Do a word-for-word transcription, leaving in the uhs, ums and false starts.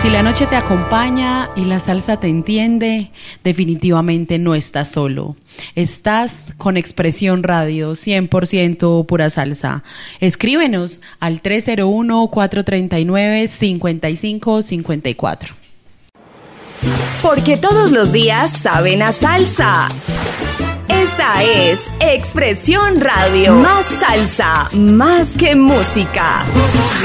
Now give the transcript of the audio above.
Si la noche te acompaña y la salsa te entiende, definitivamente no estás solo. Estás con Expresión Radio, cien por ciento pura salsa. Escríbenos al tres cero uno, cuatro tres nueve, cinco cinco cinco cuatro. Porque todos los días saben a salsa. Esta es Expresión Radio. Más salsa, más que música.